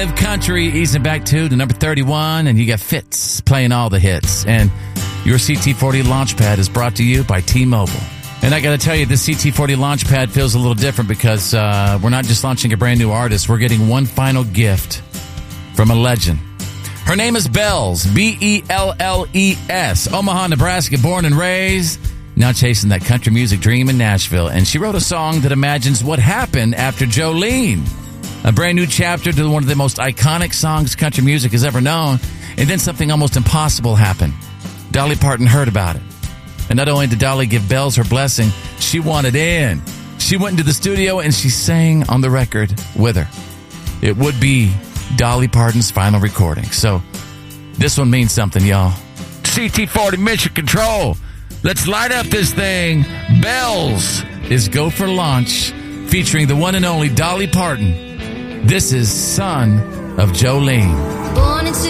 Live Country easing back to number 31, and you got Fitz playing all the hits. And your CT40 Launchpad is brought to you by T-Mobile. And I got to tell you, this CT40 Launchpad feels a little different because we're not just launching a brand new artist. We're getting one final gift from a legend. Her name is Bells, Belles, Omaha, Nebraska, born and raised, now chasing that country music dream in Nashville. And she wrote a song that imagines what happened after Jolene. A brand new chapter to one of the most iconic songs country music has ever known. And then something almost impossible happened. Dolly Parton heard about it. And not only did Dolly give Bells her blessing, she wanted in. She went into the studio and she sang on the record with her. It would be Dolly Parton's final recording. So this one means something, y'all. CT40 Mission Control. Let's light up this thing. Bells is Go for Launch, featuring the one and only Dolly Parton. This is Son of Jolene. Born into